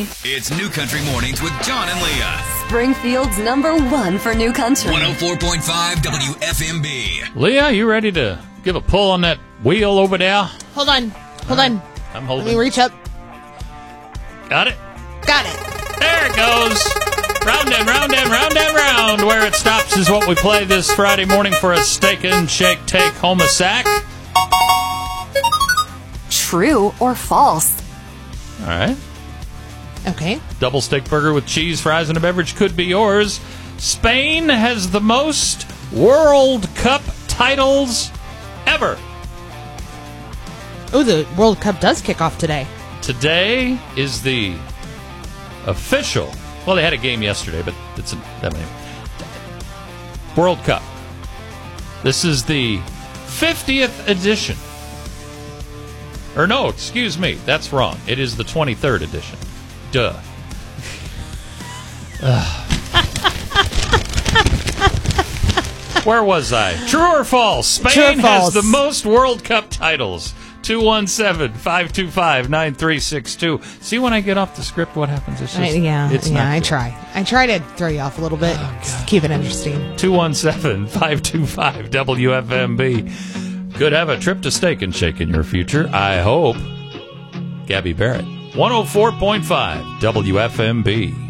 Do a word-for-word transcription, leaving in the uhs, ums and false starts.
It's New Country Mornings with John and Leah. Springfield's number one for New Country. one oh four point five W F M B. Leah, you ready to give a pull on that wheel over there? Hold on. Hold on. I'm holding. Let me reach up. Got it? Got it. There it goes. Round and round and round and round. Where it stops is what we play this Friday morning for a steak and shake take home a sack. True or false? All right. Okay. Double steak burger with cheese, fries, and a beverage could be yours. Spain has the most World Cup titles ever. Oh, the World Cup does kick off today. Today is the official. Well, they had a game yesterday, but it's a, that many. World Cup. This is the fiftieth edition. Or no, excuse me, that's wrong. It is the twenty-third edition. Duh. Where was I? True or false? Spain True or has false. the most World Cup titles. two one seven, five two five, nine three six two. See, when I get off the script, what happens? It's just, I, yeah, it's yeah. not I good. try. I try to throw you off a little bit. Just keep it interesting. two one seven, five two five, W F M B. Could have a trip to Steak and Shake in your future. I hope. Gabby Barrett. one oh four point five W F M B.